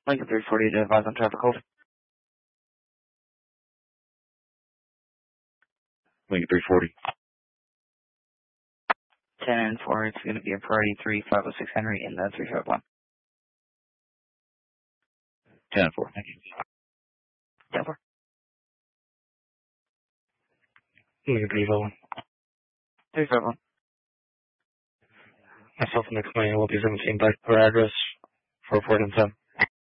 Lincoln 340 to advise on traffic hold. Lincoln 340. 10 and 4, it's going to be a priority 3506 Henry in the 351. 10 and 4, thank you. 10 4. Lincoln 351. 351. Myself and the claim will be 17 back to our address for report in 10.